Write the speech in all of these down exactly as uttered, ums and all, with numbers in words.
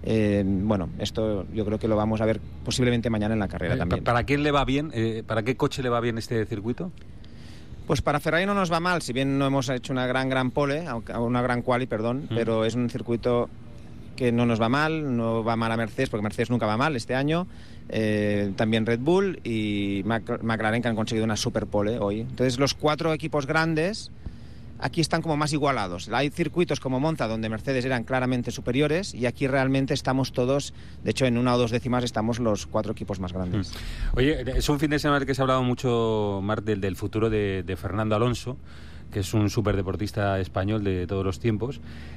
Eh, bueno, esto yo creo que lo vamos a ver posiblemente mañana en la carrera eh, también. ¿Para quién le va bien? Eh, ¿Para qué coche le va bien este circuito? Pues para Ferrari no nos va mal, si bien no hemos hecho una gran gran pole, una gran quali, perdón, mm. pero es un circuito que no nos va mal, no va mal a Mercedes, porque Mercedes nunca va mal este año, eh, también Red Bull y Mac McLaren, que han conseguido una super pole hoy. Entonces los cuatro equipos grandes aquí están como más igualados. Hay circuitos como Monza donde Mercedes eran claramente superiores y aquí realmente estamos todos, de hecho en una o dos décimas estamos los cuatro equipos más grandes. Mm. Oye, es un fin de semana que se ha hablado mucho, Marc, del, del futuro de, de Fernando Alonso, que es un superdeportista español de todos los tiempos.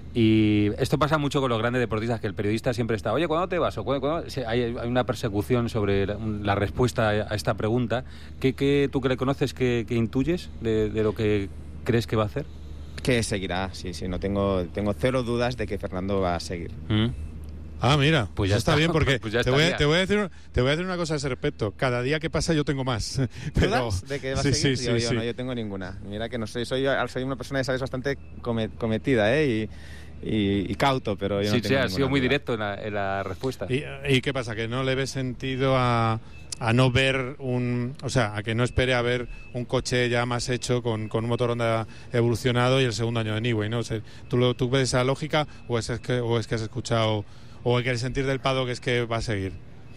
Y esto pasa mucho con los grandes deportistas, que el periodista siempre está, oye, ¿cuándo te vas? O ¿cuándo? Hay, hay una persecución sobre la, la respuesta a esta pregunta. ¿Qué, qué tú que le conoces, qué, qué intuyes de, de lo que crees que va a hacer? Que seguirá, sí, sí, no tengo, tengo cero dudas de que Fernando va a seguir. ¿Mm? Ah, mira, pues ya está, está bien, porque pues ya te, voy a, te, voy a decir, te voy a decir una cosa a ese respecto. Cada día que pasa yo tengo más. Pero... ¿Dudas de que va a sí, seguir? Sí, yo, sí, yo, sí. No, yo tengo ninguna. Mira que no soy, soy, soy una persona, sabes, bastante cometida, ¿eh? Y, y, y cauto, pero yo sí, no tengo sí, ha sido muy duda. directo en la, en la respuesta. ¿Y, ¿Y qué pasa? ¿Que no le ves sentido a, a no ver un... O sea, a que no espere a ver un coche ya más hecho con, con un motor Honda evolucionado y el segundo año de Newey, ¿no? O sea, ¿tú, lo, ¿Tú ves esa lógica o es, es que, o es que has escuchado... o que el sentir del paddock es que va a seguir?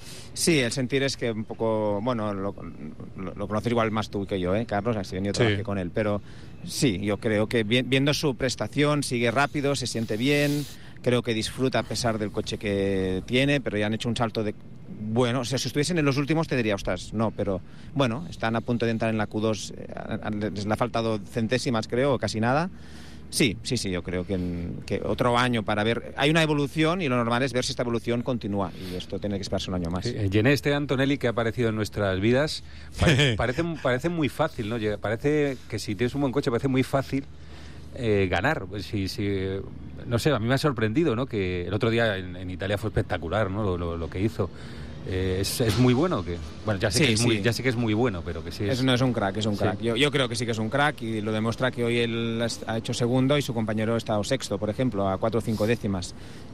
Sí, el sentir es que un poco, bueno, lo, lo, lo conoces igual más tú que yo, ¿eh, Carlos? Así que yo trabajé sí. con él, pero sí, yo creo que vi, viendo su prestación, sigue rápido, se siente bien, creo que disfruta a pesar del coche que tiene, pero ya han hecho un salto de... Bueno, o sea, si estuviesen en los últimos te diría, ostras, no, pero bueno, están a punto de entrar en la Q dos, eh, les le ha faltado centésimas, creo, o casi nada. Sí, sí, sí, yo creo que, que otro año para ver... Hay una evolución y lo normal es ver si esta evolución continúa y esto tiene que esperarse un año más. Eh, Gené, este Antonelli que ha aparecido en nuestras vidas parece, parece, parece muy fácil, ¿no? Parece que si tienes un buen coche parece muy fácil eh, ganar. Si, si, no sé, a mí me ha sorprendido, ¿no? Que el otro día en, en Italia fue espectacular, ¿no? Lo, lo, lo que hizo. Eh, ¿es, ¿Es muy bueno? Que bueno, ya sé, sí, que es muy, sí. ya sé que es muy bueno, pero que sí es... es no es un crack, es un crack. Sí. Yo, yo creo que sí que es un crack y lo demuestra que hoy él ha hecho segundo y su compañero ha estado sexto, por ejemplo, a cuatro o cinco décimas.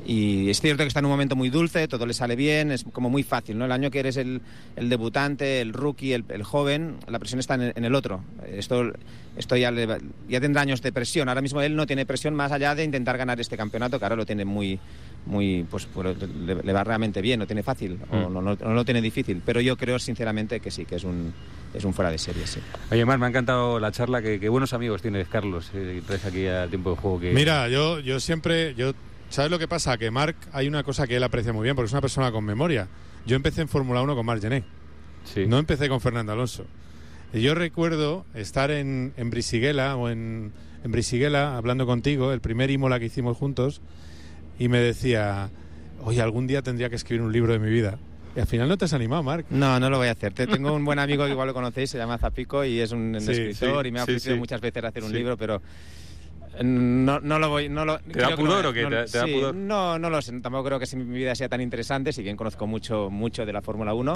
Y es cierto que está en un momento muy dulce, todo le sale bien, es como muy fácil, ¿no? El año que eres el, el debutante, el rookie, el, el joven, la presión está en el, en el otro. Esto, esto ya, le, ya tendrá años de presión. Ahora mismo él no tiene presión más allá de intentar ganar este campeonato, que ahora lo tiene muy... muy pues, pues le, le va realmente bien, lo tiene fácil mm. o no, no, no lo tiene difícil, pero yo creo sinceramente que sí, que es un es un fuera de serie, sí. Oye, Marc, me ha encantado la charla, que, que buenos amigos tienes, Carlos, eh, traes aquí a Tiempo de Juego. Que... Mira, yo, yo siempre, yo ¿sabes lo que pasa? Que Marc, hay una cosa que él aprecia muy bien, porque es una persona con memoria. Yo empecé en Fórmula uno con Marc Gené, sí. No empecé con Fernando Alonso. Y yo recuerdo estar en, en Brisighella o en, en Brisighella hablando contigo, el primer Imola que hicimos juntos, y me decía, oye, algún día tendría que escribir un libro de mi vida. Y al final no te has animado, Marc. No, no lo voy a hacer. Tengo un buen amigo que igual lo conocéis, se llama Zapico y es un, un sí, escritor sí, y me ha ofrecido sí, sí. muchas veces hacer un sí. libro, pero no, no lo voy... No lo, ¿Te da pudor no, o qué? No, ¿Te, te sí, da pudor? No, no lo sé. Tampoco creo que mi vida sea tan interesante, si bien conozco mucho, mucho de la Fórmula uno,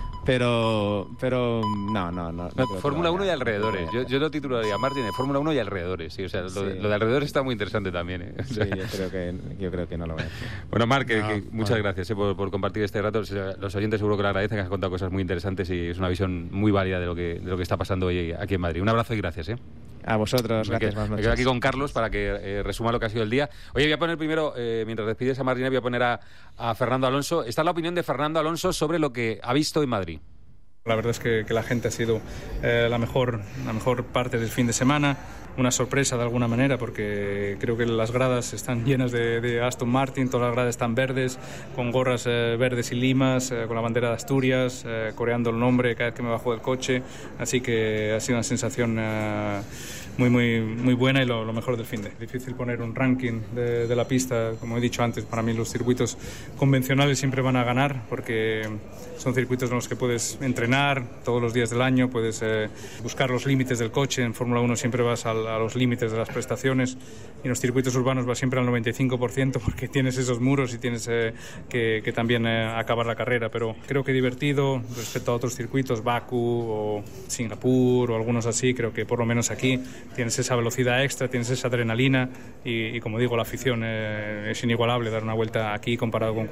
pero pero no, no, no. no Fórmula uno y alrededores. Yo, yo lo titularía Martin de Fórmula uno y alrededores. Sí, o sea, lo, sí. lo de alrededores está muy interesante también. ¿eh? O sea, sí, yo creo que yo creo que no lo voy a hacer. Bueno, Marc, no, Ah, que, que muchas bueno. gracias eh, por, por compartir este rato. Los oyentes seguro que lo agradecen, que has contado cosas muy interesantes y es una visión muy válida de lo que de lo que está pasando hoy aquí en Madrid. Un abrazo y gracias, ¿eh? A vosotros, me gracias. Quedo, me quedo aquí con Carlos para que eh, resuma lo que ha sido el día. Oye, voy a poner primero, eh, mientras despides a Martínez, voy a poner a, a Fernando Alonso. Esta es la opinión de Fernando Alonso sobre lo que ha visto en Madrid. La verdad es que, que la gente ha sido eh, la mejor, la mejor parte del fin de semana. Una sorpresa de alguna manera, porque creo que las gradas están llenas de, de Aston Martin, todas las gradas están verdes, con gorras eh, verdes y limas, eh, con la bandera de Asturias, eh, coreando el nombre cada vez que me bajo del coche. Así que ha sido una sensación eh, muy, muy, muy buena y lo, lo mejor del fin de. Difícil poner un ranking de, de la pista, como he dicho antes, para mí los circuitos convencionales siempre van a ganar, porque son circuitos en los que puedes entrenar todos los días del año, puedes eh, buscar los límites del coche. En Fórmula uno siempre vas al a los límites de las prestaciones y en los circuitos urbanos va siempre al noventa y cinco por ciento porque tienes esos muros y tienes eh, que, que también eh, acabar la carrera, pero creo que divertido respecto a otros circuitos, Bakú o Singapur o algunos así. Creo que por lo menos aquí tienes esa velocidad extra, tienes esa adrenalina y, y como digo, la afición eh, es inigualable. Dar una vuelta aquí comparado con